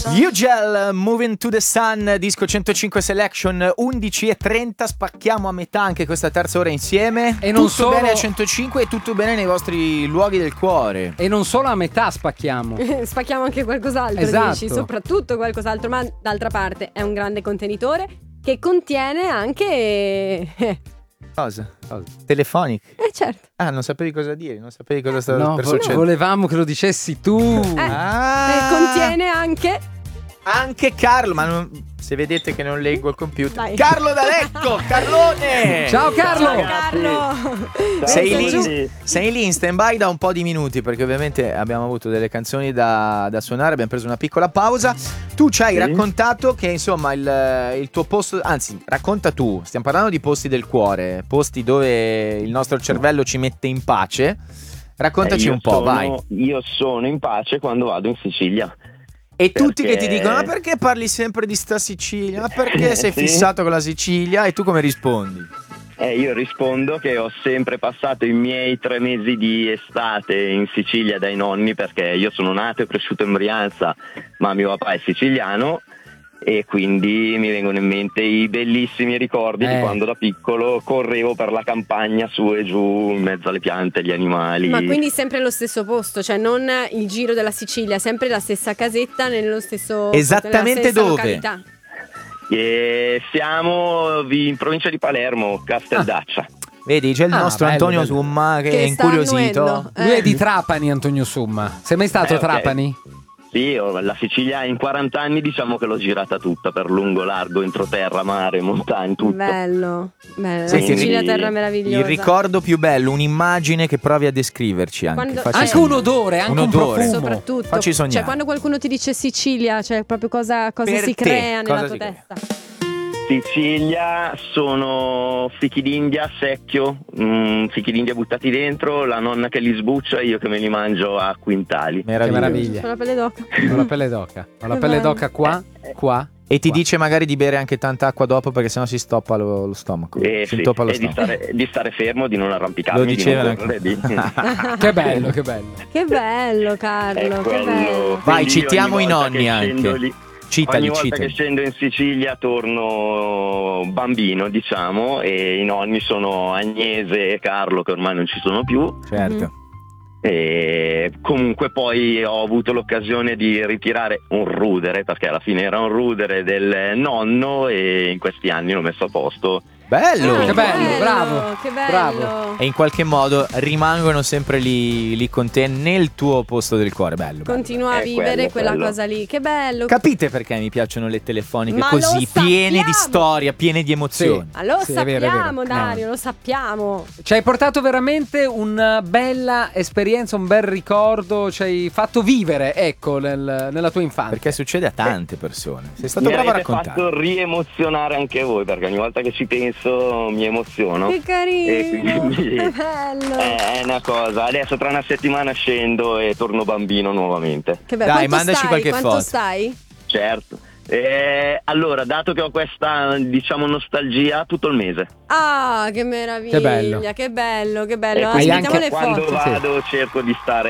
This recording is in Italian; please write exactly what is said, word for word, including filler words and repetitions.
Ugel, Moving to the Sun, disco centocinque Selection, undici e trenta, spacchiamo a metà anche questa terza ora insieme. E non tutto solo... bene a centocinque e tutto bene nei vostri luoghi del cuore. E non solo a metà spacchiamo. Spacchiamo anche qualcos'altro, esatto. dici, soprattutto qualcos'altro, ma d'altra parte è un grande contenitore che contiene anche... Cosa? Cosa? Telefonic. Eh certo. Ah, non sapevi cosa dire, non sapevi cosa stava No, per vo- succedere. volevamo che lo dicessi tu. Eh, Ah. e contiene anche... Anche Carlo, ma non, se vedete che non leggo il computer. Vai. Carlo D'Alecco, Carlone! Ciao Carlo! Ciao Carlo! Sei Pensa giù. lì, sei lì in stand-by da un po' di minuti, perché ovviamente abbiamo avuto delle canzoni da, da suonare, abbiamo preso una piccola pausa. Tu ci hai Sì. raccontato che insomma il, il tuo posto, anzi racconta tu, stiamo parlando di posti del cuore, posti dove il nostro cervello ci mette in pace. Raccontaci Eh, io un po', sono- vai. Io sono in pace quando vado in Sicilia. E tutti perché- che ti dicono: ma perché parli sempre di sta Sicilia? Ma perché sei Sì. fissato con la Sicilia? E tu come rispondi? Eh, io rispondo che ho sempre passato i miei tre mesi di estate in Sicilia dai nonni, perché io sono nato e cresciuto in Brianza, ma mio papà è siciliano, e quindi mi vengono in mente i bellissimi ricordi Eh. di quando da piccolo correvo per la campagna su e giù in mezzo alle piante, agli animali. Ma quindi sempre lo stesso posto, cioè non il giro della Sicilia, sempre la stessa casetta nello stesso Esattamente nella stessa dove? località. E siamo in provincia di Palermo, Casteldaccia. Vedi, c'è il Ah, nostro bello, Antonio bello. Summa che, Che è sta incuriosito. annuendo. Lui è Eh. di Trapani, Antonio Summa. Sei mai stato Eh, a ok. Trapani? Sì, oh, la Sicilia in quaranta anni diciamo che l'ho girata tutta, per lungo, largo, entroterra, mare, montagna, tutto. Bello, bello. Senti, la Sicilia il- terra meravigliosa. Il ricordo più bello, un'immagine che provi a descriverci anche. Quando- Facci Anche Eh. sognare. un odore, anche Un un, odore. profumo. Soprattutto, Facci sognare. cioè quando qualcuno ti dice Sicilia, cioè proprio cosa, cosa Per si te, crea cosa nella si tua crea? testa. Sicilia sono fichi d'India, secchio, mm, fichi d'India buttati dentro, la nonna che li sbuccia e io che me li mangio a quintali. Che Meraviglioso. meraviglia. Ho la pelle d'oca. Ho la pelle d'oca. Ho la Che pelle bello. d'oca qua, qua. E ti qua. dice magari di bere anche tanta acqua dopo, perché sennò si stoppa lo, lo stomaco. Eh, si sì, intoppa lo e di stomaco. stare, di stare fermo, di non arrampicarmi, Lo di dicevano non correre, di... Che bello, che bello. Che bello È Carlo, che quello. bello. Vai, Quindi citiamo ogni i volta nonni che anche. scendo lì- Citali, Ogni volta citali. che scendo in Sicilia torno bambino, diciamo, e i nonni sono Agnese e Carlo, che ormai non ci sono più. Certo. E comunque poi ho avuto l'occasione di ritirare un rudere, perché alla fine era un rudere del nonno, e in questi anni l'ho messo a posto. Bello! Ah, Che bello, bravo, che bello. bravo. E in qualche modo rimangono sempre lì, lì con te nel tuo posto del cuore. Bello. bello. Continua a È vivere quello, quella quello. cosa lì, che bello. Capite perché mi piacciono le telefoniche Ma così, lo piene di sappiamo! storia, piene di emozioni? Ma lo Sì, è vero, è sappiamo vero. Dario, lo sappiamo. Ci hai portato veramente una bella esperienza, un bel ricordo, ci hai fatto vivere, ecco, nel- nella tua infanzia. Perché succede a tante persone. Sei stato Mi bravo a avete raccontare. fatto riemozionare anche voi, perché ogni volta che ci penso mi emoziono. Che carino, E quindi che bello. è una cosa. Adesso tra una settimana scendo e torno bambino nuovamente. Che bello. Dai, Quanto mandaci stai? qualche Quanto foto. stai? Certo. E allora, dato che ho questa, diciamo, nostalgia, tutto il mese. Ah, che meraviglia, Che bello. che bello, che bello. E Ah, quindi Hai aspettiamo anche le quando foto. Sì. vado cerco di stare